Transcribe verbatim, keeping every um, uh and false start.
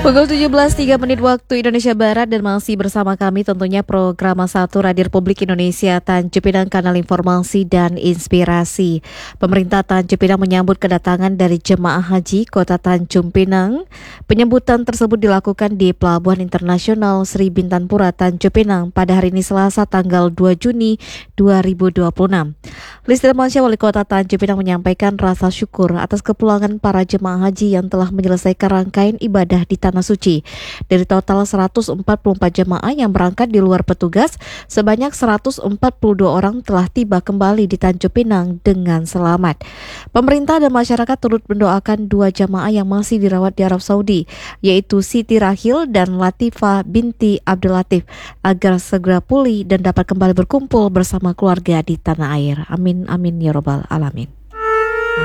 Pukul tujuh belas tiga menit waktu Indonesia Barat dan masih bersama kami tentunya program satu Radio Republik Indonesia Tanjung Pinang, kanal informasi dan inspirasi. Pemerintah Tanjung Pinang menyambut kedatangan dari jemaah haji Kota Tanjung Pinang. Penyambutan tersebut dilakukan di Pelabuhan Internasional Sri Bintangpura Tanjung Pinang pada hari ini Selasa tanggal dua Juni dua ribu dua puluh enam. Listil Mansyah, Wali Kota Tanjung Pinang, menyampaikan rasa syukur atas kepulangan para jemaah haji yang telah menyelesaikan rangkaian ibadah di Tanah Suci. Dari total seratus empat puluh empat jemaah yang berangkat di luar petugas, sebanyak seratus empat puluh dua orang telah tiba kembali di Tanjung Pinang dengan selamat. Pemerintah dan masyarakat turut mendoakan dua jemaah yang masih dirawat di Arab Saudi, yaitu Siti Rahil dan Latifah binti Abdul Latif, agar segera pulih dan dapat kembali berkumpul bersama keluarga di tanah air. Amin, amin, ya robbal alamin.